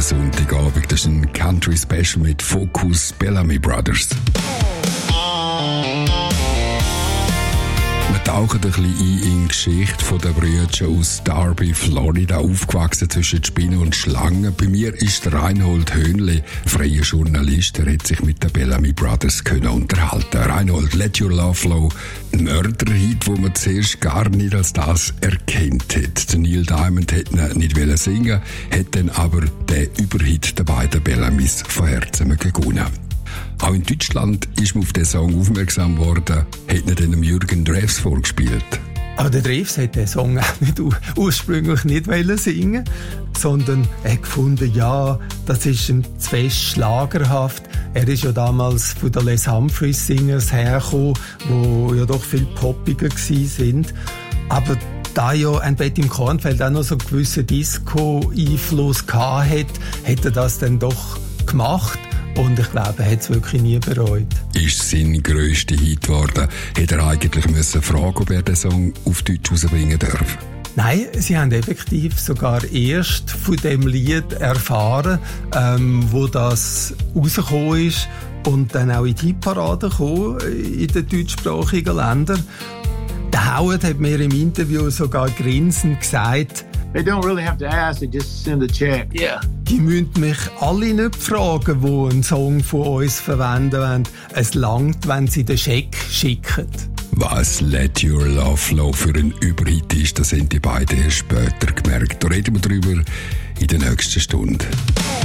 guten Sonntagabend. Das ist ein Country Special mit Focus Bellamy Brothers. Wir tauchen ein bisschen ein in die Geschichte der Brüder aus Darby, Florida, aufgewachsen zwischen Spinnen und Schlangen. Bei mir ist Reinhold Höhnle, freier Journalist. Er hat sich mit den Bellamy Brothers unterhalten. Reinhold, Let Your Love Flow, ein Mörderhit, wo man zuerst gar nicht als das erkannt hat. Neil Diamond hätte ihn nicht singen, hat dann aber den Überhit der beiden Bellamys von Herzen gewonnen. Auch in Deutschland ist man auf den Song aufmerksam geworden, hat ihn dann Jürgen Drews vorgespielt. Aber der Drews hat den Song auch nicht ursprünglich nicht singen, sondern er hat gefunden, ja, das ist ihm zu fest schlagerhaft. Er ist ja damals von den Les Humphreys Singers hergekommen, die ja doch viel poppiger waren. Aber da ja ein Bett im Kornfeld auch noch so einen gewissen Disco-Einfluss hatte, hat er das dann doch gemacht. Und ich glaube, er hat es wirklich nie bereut. Ist sein grösster Hit geworden? Hätte er eigentlich fragen, ob er den Song auf Deutsch rausbringen darf? Nein, sie haben effektiv sogar erst von dem Lied erfahren, wo das rausgekommen ist und dann auch in die Hitparade gekommen in den deutschsprachigen Ländern. Der Howard hat mir im Interview sogar grinsend gesagt, they don't really have to ask, they just send a check. Yeah. Die müssen mich alle nicht fragen, die einen Song von uns verwenden wollen. Es langt, wenn sie den Scheck schicken. Was Let Your Love Flow für ein Überhit ist, das haben die beiden erst später gemerkt. Da reden wir drüber in der nächsten Stunde.